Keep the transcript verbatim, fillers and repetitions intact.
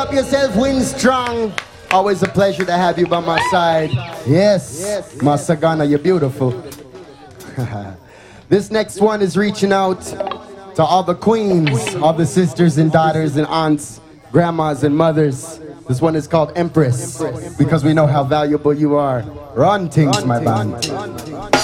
up yourself, win strong. Always a pleasure to have you by my side. Yes, yes, Masagana, you're beautiful. This next one is reaching out to all the queens, all the sisters and daughters and aunts, grandmas and mothers. This one is called Empress, because we know how valuable you are. Run things, my band.